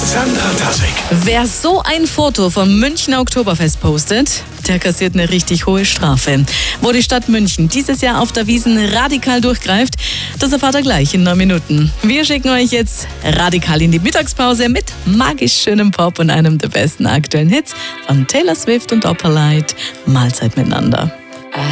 Sandra Tassig. Wer so ein Foto vom Münchner Oktoberfest postet, der kassiert eine richtig hohe Strafe. Wo die Stadt München dieses Jahr auf der Wiesn radikal durchgreift, das erfahrt ihr gleich in 9 Minuten. Wir schicken euch jetzt radikal in die Mittagspause mit magisch schönem Pop und einem der besten aktuellen Hits von Taylor Swift und Opalite. Mahlzeit miteinander.